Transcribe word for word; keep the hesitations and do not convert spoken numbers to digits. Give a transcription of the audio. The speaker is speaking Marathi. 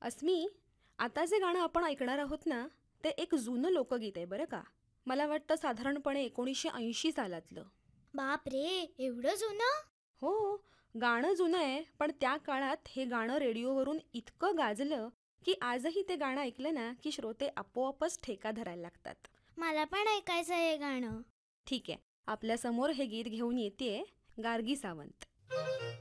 अस्मी, आता जे गाणं आपण ऐकणार आहोत ना, ते एक जुनं लोकगीत आहे बरं का. मला वाटतं साधारणपणे एकोणीसशे ऐंशी सालातलं. बाप रे, एवढं जुनं? हो, गाणं जुनं आहे, पण त्या काळात हे गाणं रेडिओवरून इतकं गाजलं की आजही ते गाणं ऐकलं ना की श्रोते आपोआपच ठेका धरायला लागतात. मला पण ऐकायचं हे गाणं. ठीक आहे, आपल्यासमोर हे गीत घेऊन येतेय गार्गी सावंत.